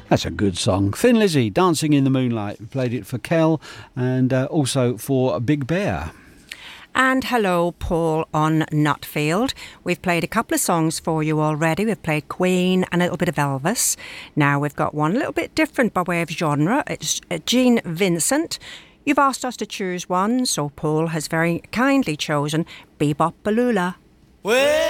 That's a good song. Thin Lizzy, Dancing in the Moonlight. We played it for Kel and also for Big Bear. And hello, Paul on Nutfield. We've played a couple of songs for you already. We've played Queen and a little bit of Elvis. Now we've got one a little bit different by way of genre. It's Gene Vincent. You've asked us to choose one, so Paul has very kindly chosen Bebop Balula.